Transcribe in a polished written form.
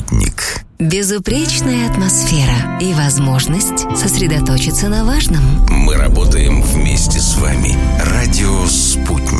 Маятник. Безупречная атмосфера и возможность сосредоточиться на важном. Мы работаем